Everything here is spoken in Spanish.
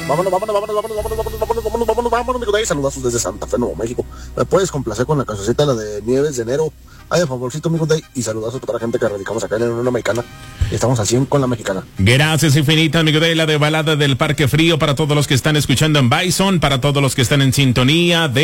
Vámonos, amigo Day. Saludazos desde Santa Fe, Nuevo México. ¿Me puedes complacer con la cancioncita, la de Nieves de Enero? Ay, de favorcito, amigo Day. Y saludazos para la gente que radicamos acá en la Unión Americana. Y estamos al 100 con la mexicana. Gracias infinita, amigo Day. La de Balada del Parque Frío para todos los que están escuchando en Bison, para todos los que están en sintonía de